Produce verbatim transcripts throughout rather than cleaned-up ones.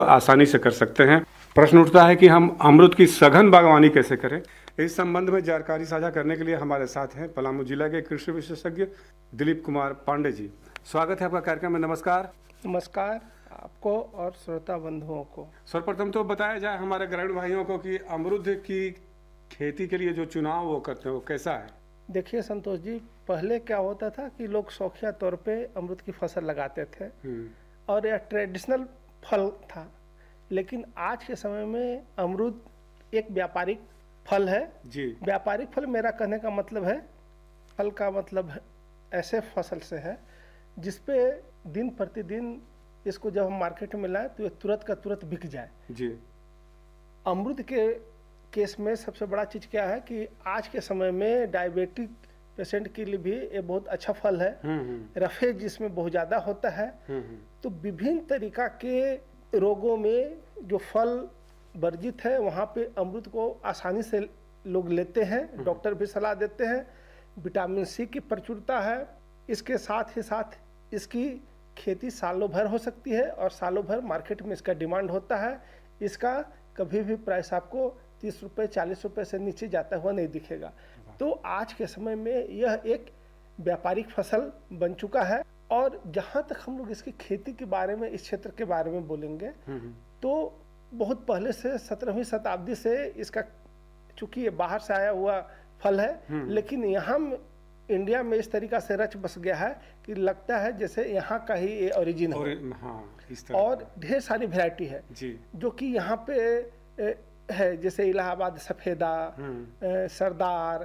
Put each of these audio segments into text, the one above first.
आसानी से कर सकते हैं। प्रश्न उठता है कि हम अमरूद की सघन बागवानी कैसे करें। इस संबंध में जानकारी साझा करने के लिए हमारे साथ हैं पलामू जिला के कृषि विशेषज्ञ दिलीप कुमार पांडे जी। स्वागत है आपका कार्यक्रम में। नमस्कार। नमस्कार आपको और श्रोता बंधुओं को। सर्वप्रथम तो बताया जाए हमारे ग्रामीण भाइयों को कि अमरूद की खेती के लिए जो चुनाव वो करते हैं वो कैसा है। देखिए संतोष जी, पहले क्या होता था कि लोग शौकिया तौर पे अमरूद की फसल लगाते थे और यह ट्रेडिशनल फल था, लेकिन आज के समय में अमरूद एक व्यापारिक फल है जी। व्यापारिक फल मेरा कहने का मतलब है, फल का मतलब है ऐसे फसल से है जिसपे दिन प्रतिदिन इसको जब हम मार्केट में लाएं तो ये तुरंत का तुरंत बिक जाए जी। अमरूद के केस में सबसे बड़ा चीज़ क्या है कि आज के समय में डायबिटिक पेशेंट के लिए भी ये बहुत अच्छा फल है। रफेज जिसमें बहुत ज़्यादा होता है, तो विभिन्न तरीका के रोगों में जो फल वर्जित है वहाँ पे अमरूद को आसानी से लोग लेते हैं। डॉक्टर भी सलाह देते हैं। विटामिन सी की प्रचुरता है। इसके साथ ही साथ इसकी खेती सालों भर हो सकती है और सालों भर मार्केट में इसका डिमांड होता है। इसका कभी भी प्राइस आपको तीस रुपये चालीस रुपये से नीचे जाता हुआ नहीं दिखेगा। तो आज के समय में यह एक व्यापारिक फसल बन चुका है। और जहाँ तक हम लोग इसकी खेती के बारे में, इस क्षेत्र के बारे में बोलेंगे तो बहुत पहले से सत्रहवीं शताब्दी से इसका, चूँकि ये बाहर से आया हुआ फल है, लेकिन यहाँ इंडिया में इस तरीका से रच बस गया है कि लगता है जैसे यहाँ का ही ये ओरिजिन हो। हाँ, इस तरह और ढेर सारी वैरायटी है जी। जो कि यहाँ पे है, जैसे इलाहाबाद सफ़ेदा, सरदार,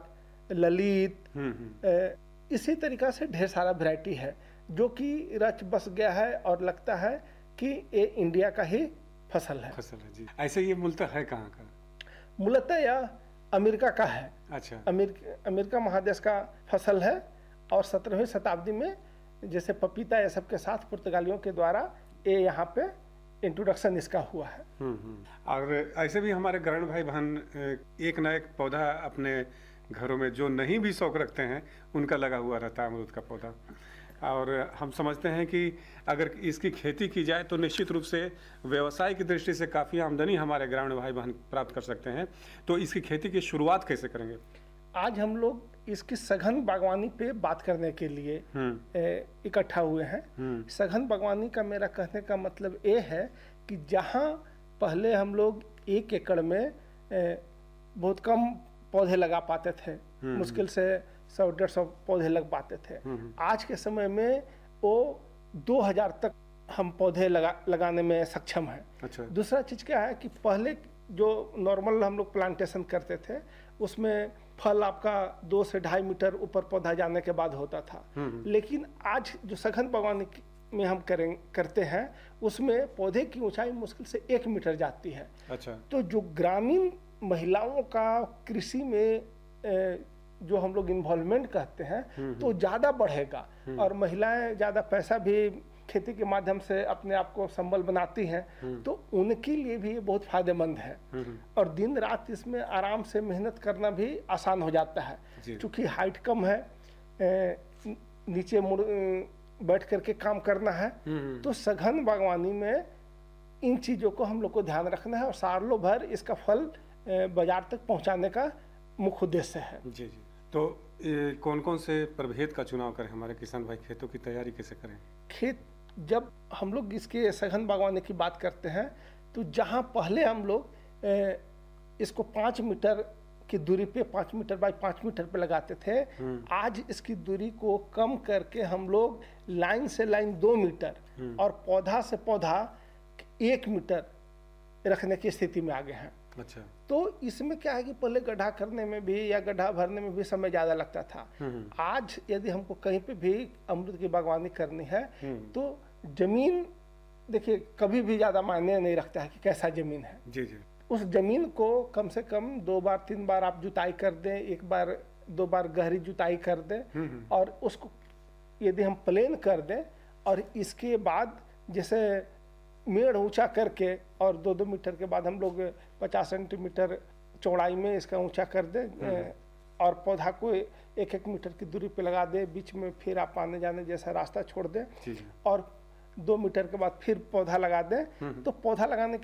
ललित, इसी तरीका से ढेर सारा वैरायटी है जो कि रच बस गया है और लगता है कि ये इंडिया का ही फसल है। फसल है जी। ऐसे ये मूलतः है कहाँ का? मूलतः यह अमेरिका का है। अच्छा। अमेरिका अमेरिका महादेश का फसल है और सत्रहवीं शताब्दी में जैसे पपीता ये सब के साथ पुर्तगालियों के द्वारा ये यहाँ पे इंट्रोडक्शन इसका हुआ है। और ऐसे भी हमारे ग्रामीण भाई बहन एक न एक पौधा अपने घरों में जो नहीं भी शौक रखते हैं उनका लगा हुआ रहता है अमरूद का पौधा। और हम समझते हैं कि अगर इसकी खेती की जाए तो निश्चित रूप से व्यवसाय की दृष्टि से काफ़ी आमदनी हमारे ग्रामीण भाई बहन प्राप्त कर सकते हैं। तो इसकी खेती की शुरुआत कैसे करेंगे? आज हम लोग इसकी सघन बागवानी पे बात करने के लिए इकट्ठा हुए हैं। सघन बागवानी का मेरा कहने का मतलब ये है कि जहाँ पहले हम लोग एक एकड़ में बहुत कम पौधे लगा पाते थे, मुश्किल से सौ डेढ़ सौ पौधे लग पाते थे, आज के समय में वो दो हजार तक हम पौधे लगा लगाने में सक्षम हैं। अच्छा। दूसरा चीज़ क्या है कि पहले जो नॉर्मल हम लोग प्लांटेशन करते थे उसमें फल आपका दो से ढाई मीटर ऊपर पौधा जाने के बाद होता था, लेकिन आज जो सघन बागवानी में हम करें करते हैं उसमें पौधे की ऊंचाई मुश्किल से एक मीटर जाती है। अच्छा। तो जो ग्रामीण महिलाओं का कृषि में जो हम लोग इन्वॉल्वमेंट कहते हैं तो ज़्यादा बढ़ेगा और महिलाएं ज़्यादा पैसा भी खेती के माध्यम से अपने आप को संबल बनाती हैं, तो उनके लिए भी ये बहुत फायदेमंद है। और दिन रात इसमें आराम से मेहनत करना भी आसान हो जाता है, क्योंकि हाइट कम है, नीचे मुड़ बैठ करके काम करना है। तो सघन बागवानी में इन चीज़ों को हम लोग को ध्यान रखना है और सालों भर इसका फल बाजार तक पहुंचाने का मुख्य उद्देश्य है। जी जी। तो कौन कौन से प्रभेद का चुनाव करें हमारे किसान भाई, खेतों की तैयारी कैसे करें? खेत जब हम लोग इसके सघन बागवानी की बात करते हैं तो जहाँ पहले हम लोग इसको पाँच मीटर की दूरी पे, पाँच मीटर बाई पाँच मीटर पे लगाते थे, आज इसकी दूरी को कम करके हम लोग लाइन से लाइन दो मीटर और पौधा से पौधा एक मीटर रखने की स्थिति में आ गए हैं। अच्छा। तो इसमें क्या है कि पहले गड्ढा करने में भी या गड्ढा भरने में भी समय ज़्यादा लगता था। आज यदि हमको कहीं पे भी अमरूद की बागवानी करनी है तो ज़मीन, देखिए, कभी भी ज़्यादा मायने नहीं रखता है कि कैसा ज़मीन है। जी जी। उस ज़मीन को कम से कम दो बार तीन बार आप जुताई कर दें, एक बार दो बार गहरी जुताई कर दें और उसको यदि हम प्लेन कर दें और इसके बाद जैसे मेड़ ऊंचा करके और दो दो मीटर के बाद हम लोग पचास सेंटीमीटर चौड़ाई में इसका ऊंचा कर दें और पौधा को एक एक मीटर की दूरी पे लगा दें, बीच में फिर आप आने जाने जैसा रास्ता छोड़ दें और दो मीटर के बाद फिर पौधा लगा दें। तो पौधा लगाने के